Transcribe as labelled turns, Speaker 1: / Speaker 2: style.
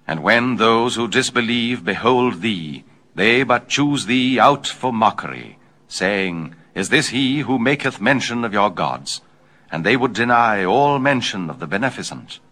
Speaker 1: And when those who disbelieve behold thee, they but choose thee out for mockery, saying, Is this he who maketh mention of your gods? And they would deny all mention of the Beneficent.